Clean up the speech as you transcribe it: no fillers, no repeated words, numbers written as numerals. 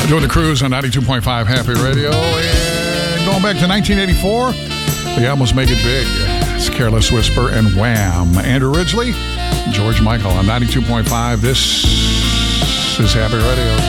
Doing the cruise on 92.5 Happy Radio. And going back to 1984, the albums Make It Big. It's Careless Whisper and Wham. Andrew Ridgely, George Michael on 92.5. This is Happy Radio.